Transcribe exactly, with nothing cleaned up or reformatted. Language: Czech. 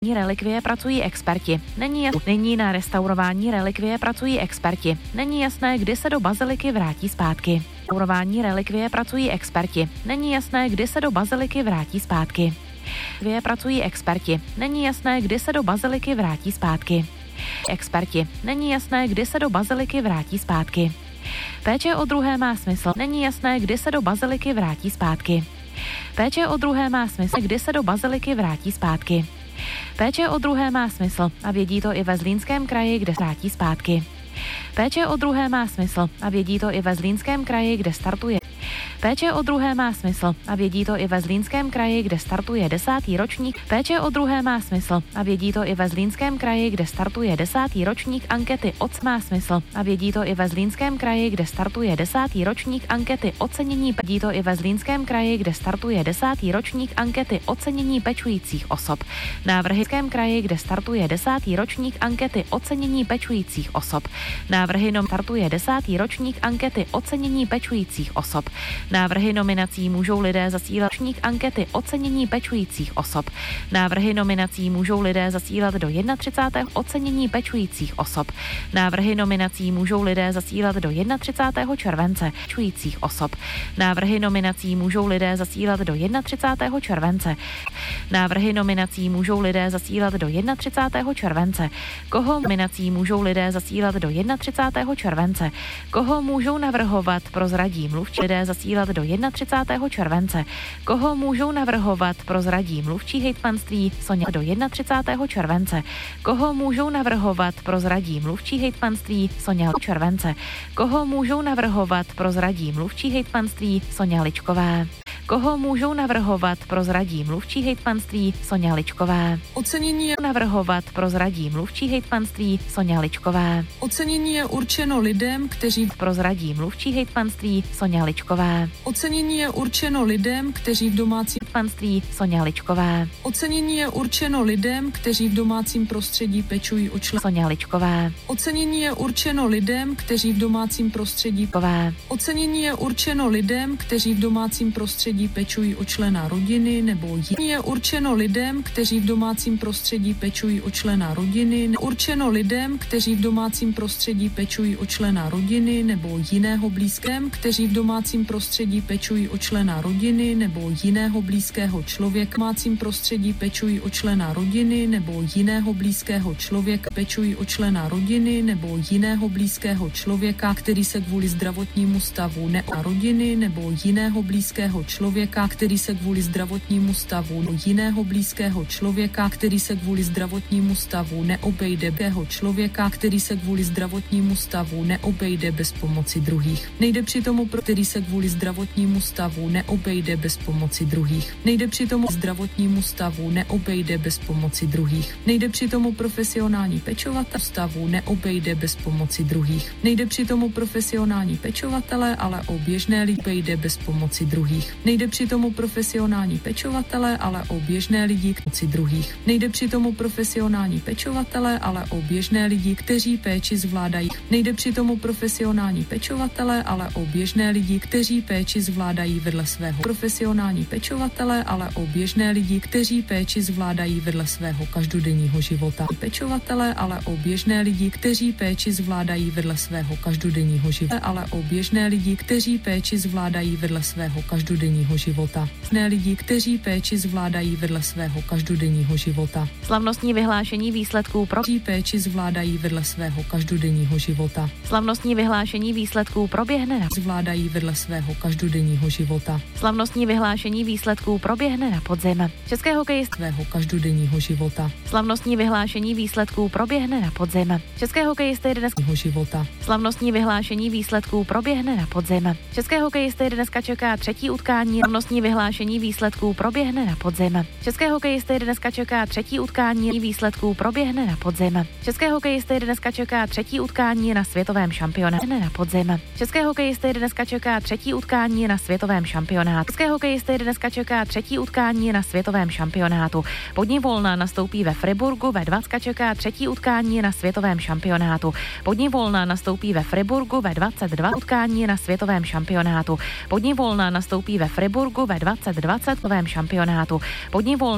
Relikvie pracují experti. Není, jas... Nyní na restaurování relikvie pracují experti. Není jasné, kdy se do baziliky vrátí zpátky. Restaurování relikvie pracují experti. Není jasné, kdy se do baziliky vrátí zpátky. Relikvie pracují experti. Není jasné, kdy se do baziliky vrátí zpátky. Experti. Není jasné, kdy se do baziliky vrátí zpátky. Péče o druhé má smysl. Není jasné, kdy se do baziliky vrátí zpátky. Péče o druhé má smysl, kdy se do baziliky vrátí zpátky. Péče o druhé má smysl a vědí to i ve Zlínském kraji, kde vrátí zpátky. Péče o druhé má smysl a vědí to i ve Zlínském kraji, kde startuje. Péče o druhé má smysl a vědí to i ve Zlínském kraji, kde startuje desátý ročník. Péče o druhé má smysl a vědí to i ve Zlínském kraji, kde startuje desátý ročník ankety O C má smysl a vědí to i ve Zlínském kraji, kde startuje desátý ročník ankety ocenění. Vědí to i ve Zlínském kraji, kde startuje desátý ročník ankety ocenění pečujících osob. Návrhy v Zlínském kraji, kde startuje desátý ročník ankety ocenění pečujících osob. Návrhy nom startuje desátý ročník ankety ocenění pečujících osob. Návrhy nominací můžou lidé zasílat ročník ankety ocenění pečujících osob. Návrhy nominací můžou lidé zasílat do třicátého prvního ocenění pečujících osob. Návrhy nominací můžou lidé zasílat do třicátého prvního července pečujících osob. Návrhy nominací můžou lidé zasílat do třicátého prvního července. Návrhy nominací můžou lidé zasílat do třicátého prvního července. Koho nominací můžou lidé zasílat do třicátého prvního července. Koho můžou navrhovat, prozradí mluvčí lidé zasílat do třicátého prvního července. Koho můžou navrhovat, prozradí mluvčí hejtmanství Soně do třicátého prvního července. Koho můžou navrhovat, prozradí mluvčí hejtmanství Soně července. Koho můžou navrhovat, prozradí mluvčí hejtmanství Soně Ličková. Koho můžou navrhovat, prozradí mluvčí hejtmanství Soně Ličková. Ocenění je navrhovat, prozradí mluvčí hejtmanství Soně Ličková. Ocenění je určeno lidem, kteří prozradí mluvčí hejtmanství Soně Ličková. Ocenění je určeno lidem, kteří v domácím hejtmanství Soně Ličková. Ocenění je určeno lidem, kteří v domácím prostředí pečují o členy. Soně Ličková. Ocenění je určeno lidem, kteří v domácím prostředí Ková. Ocenění je určeno lidem, kteří v domácím prostředí pečují o člena rodiny nebo jiný. Je určeno lidem, kteří v domácím prostředí pečují o člena rodiny. Určeno lidem, kteří v domácím prostředí pečují o člena rodiny nebo jiného blízkém, kteří v domácím prostředí pečují o člena rodiny nebo jiného blízkého člověka. V domácím prostředí pečují o člena rodiny nebo jiného blízkého člověka. Pečují o člena rodiny nebo jiného blízkého člověka, který se kvůli zdravotnímu stavu ne rodiny nebo jiného blízkého člověka, který se kvůli zdravotnímu stavu nebo jiného blízkého člověka, který se kvůli zdravotnímu stavu neobejde běho člověka, který se kvůli zdravotnímu stavu neobejde bez pomoci druhých. Nejde při tomu, pro který se kvůli zdravotnímu stavu neobejde bez pomoci druhých. Nejde při tomu zdravotnímu stavu neobejde bez pomoci druhých. Nejde při tomu profesionální pečovatel stavu neobejde bez pomoci druhých. Nejde při tomu profesionální pečovatele, ale o běžné lidi obejde bez pomoci druhých. Nejde při tomu profesionální pečovatele, ale o běžné lidi k pomoci druhých. Nejde při tomu profesionální pečovatele, ale o běžné lidi, kteří péči zvládají. Nejde při tomu profesionální pečovatele, ale o běžné lidi, kteří péči zvládají vedle svého profesionální pečovatele, ale o běžné lidi, kteří péči zvládají vedle svého každodenního života. Pečovatele, ale o běžné lidi, kteří péči zvládají vedle svého každodenního života, ale o běžné lidi, kteří péči zvládají vedle svého každodenního života. Ne lidi, kteří péči zvládají vedle svého každodenního života. Slavnostní vyhlášení výsledků pro péči zvládají vedle svého každodenního života. Slavnostní vyhlášení výsledků proběhne na zvládají vedle svého každodenního života. Slavnostní vyhlášení výsledků proběhne na podzim. České hokejisty svého každodenního života. Slavnostní vyhlášení výsledků proběhne na podzim. České hokejisty dnes života. Slavnostní vyhlášení výsledků proběhne na podzim. České hokejisty dneska čeká třetí utkání. Slavnostní vyhlášení výsledků proběhne na podzim. České hokejisty dneska čeká třetí utkání. Výsledků proběhne na podzim. České hokejisty dneska čeká třetí utkání na světovém šampionátu na podzim. České hokejisty dneska čeká třetí utkání na světovém šampionátu. České hokejisty dneska čeká třetí utkání na světovém šampionátu. Podní volna nastoupí ve Friburgu, ve dvacet čeká třetí utkání na světovém šampionátu. Podní volna nastoupí ve Friburgu, ve dvacet dva utkání na světovém šampionátu. Podní volna nastoupí ve Friburgu ve dvacet dvacet šampionátu. Podní volna